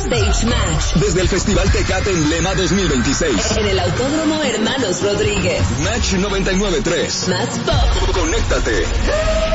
Stage Match. Desde el Festival Tecate Emblema 2026. En el Autódromo Hermanos Rodríguez. Match 99.3. Más pop. Conéctate.